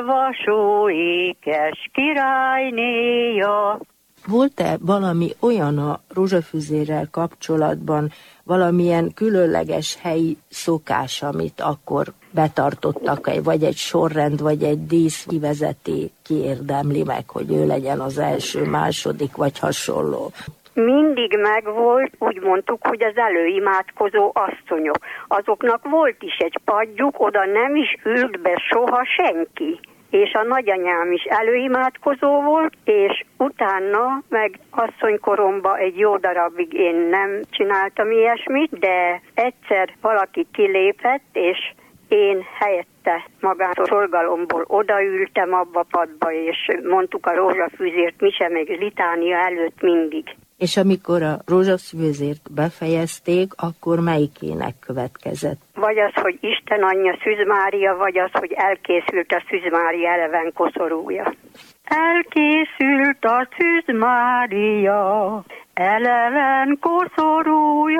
Vasó ékes királynéja. Volt-e valami olyan a rózsafüzérrel kapcsolatban, valamilyen különleges helyi szokás, amit akkor betartottak, vagy egy sorrend, vagy egy dísz kivezeti, kiérdemli meg, hogy ő legyen az első, második, vagy hasonló? Mindig megvolt, úgy mondtuk, hogy az előimádkozó asszonyok. Azoknak volt is egy padjuk, oda nem is ült be soha senki. És a nagyanyám is előimádkozó volt, és utána, meg asszonykoromban egy jó darabig én nem csináltam ilyesmit, de egyszer valaki kilépett, és én helyette magától szorgalomból odaültem abba padba, és mondtuk a rózsafűzért, mi sem, meg litánia előtt mindig. És amikor a rózsafűzért befejezték, akkor melyikének következett? Vagy az, hogy Isten anyja Szűz Mária, vagy az, hogy elkészült a Szűz Mária eleven koszorúja. Elkészült a Szűz Mária eleven koszorúja.